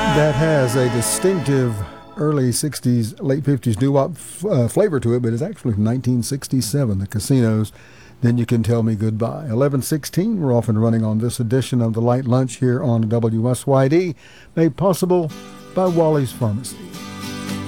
That has a distinctive early 60s, late 50s doo-wop flavor to it, but it's actually from 1967, The Casinos, Then You Can Tell Me Goodbye. 11:16, we're off and running on this edition of the Light Lunch here on WSYD, made possible by Wally's Pharmacy.